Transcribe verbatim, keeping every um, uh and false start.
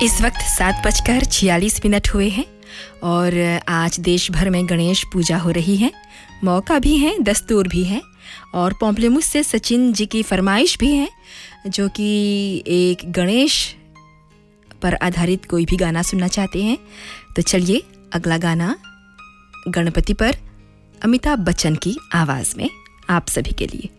इस वक्त सात बजकर छियालीस मिनट हुए हैं और आज देश भर में गणेश पूजा हो रही है। मौका भी है, दस्तूर भी है और पॉम्पलेमुस से सचिन जी की फरमाइश भी है जो कि एक गणेश पर आधारित कोई भी गाना सुनना चाहते हैं। तो चलिए अगला गाना गणपति पर अमिताभ बच्चन की आवाज़ में आप सभी के लिए।